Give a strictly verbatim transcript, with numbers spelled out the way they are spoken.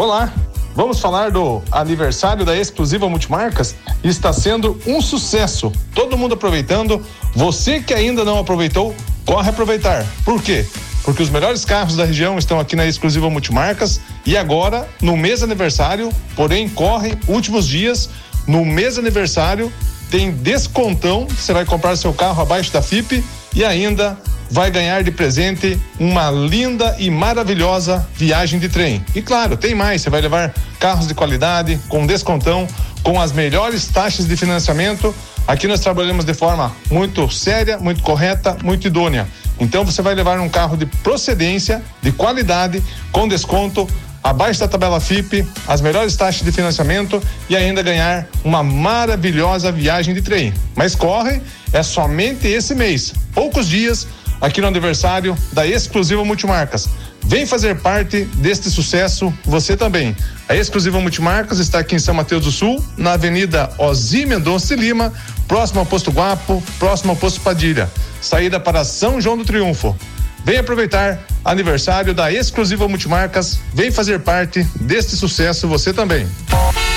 Olá, vamos falar do aniversário da Exclusiva Multimarcas. Está sendo um sucesso, todo mundo aproveitando. Você que ainda não aproveitou, corre aproveitar. Por quê? Porque os melhores carros da região estão aqui na Exclusiva Multimarcas e agora, no mês aniversário, porém correm últimos dias, no mês aniversário tem descontão, você vai comprar seu carro abaixo da F I P e ainda vai ganhar de presente uma linda e maravilhosa viagem de trem. E claro, tem mais, você vai levar carros de qualidade, com descontão, com as melhores taxas de financiamento. Aqui nós trabalhamos de forma muito séria, muito correta, muito idônea. Então você vai levar um carro de procedência, de qualidade, com desconto, abaixo da tabela F I P, as melhores taxas de financiamento e ainda ganhar uma maravilhosa viagem de trem. Mas corre, é somente esse mês, poucos dias, aqui no aniversário da Exclusiva Multimarcas. Vem fazer parte deste sucesso você também. A Exclusiva Multimarcas está aqui em São Mateus do Sul, na Avenida Ozzy Mendonça de Lima, próximo ao Posto Guapo, próximo ao Posto Padilha. Saída para São João do Triunfo. Vem aproveitar aniversário da Exclusiva Multimarcas. Vem fazer parte deste sucesso você também.